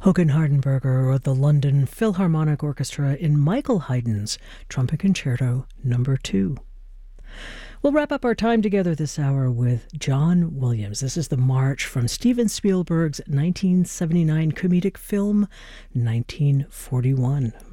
Håkan Hardenberger or the London Philharmonic Orchestra in Michael Haydn's Trumpet Concerto No. 2. We'll wrap up our time together this hour with John Williams. This is the march from Steven Spielberg's 1979 comedic film 1941.